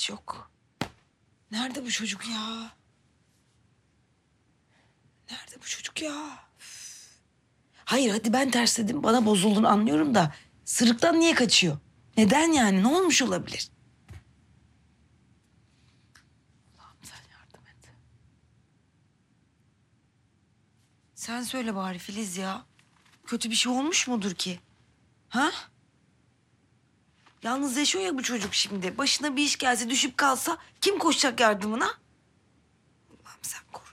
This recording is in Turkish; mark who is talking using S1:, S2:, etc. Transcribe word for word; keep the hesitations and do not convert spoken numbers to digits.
S1: haberimiz yok. Nerede bu çocuk ya? Nerede bu çocuk ya? Üf. Hayır hadi ben tersledim. Bana bozuldun anlıyorum da. Sırıktan niye kaçıyor? Neden yani? Ne olmuş olabilir? Allah'ım sen yardım et. Sen söyle bari Filiz ya. Kötü bir şey olmuş mudur ki? Ha? Yalnız yaşıyor ya bu çocuk şimdi. Başına bir iş gelse, düşüp kalsa kim koşacak yardımına? Allah'ım sen koru.